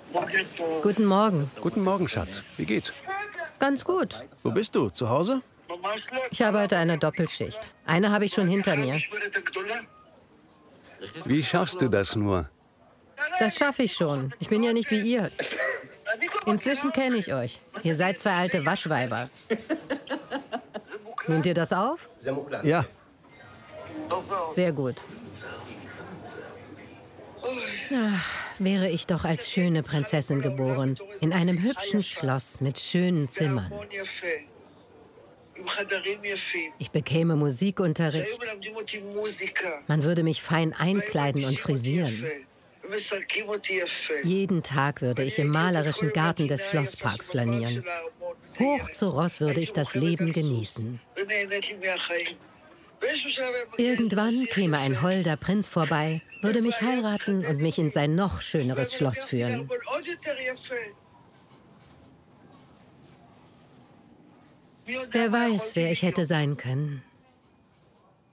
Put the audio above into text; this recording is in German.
Guten Morgen. Guten Morgen, Schatz. Wie geht's? Ganz gut. Wo bist du? Zu Hause? Ich arbeite eine Doppelschicht. Eine habe ich schon hinter mir. Wie schaffst du das nur? Das schaffe ich schon. Ich bin ja nicht wie ihr. Inzwischen kenne ich euch. Ihr seid zwei alte Waschweiber. Nehmt ihr das auf? Ja, Sehr gut. Ach, wäre ich doch als schöne Prinzessin geboren. In einem hübschen Schloss mit schönen Zimmern. Ich bekäme Musikunterricht. Man würde mich fein einkleiden und frisieren. Jeden Tag würde ich im malerischen Garten des Schlossparks flanieren. Hoch zu Ross würde ich das Leben genießen. Irgendwann käme ein holder Prinz vorbei, würde mich heiraten und mich in sein noch schöneres Schloss führen. Wer weiß, wer ich hätte sein können.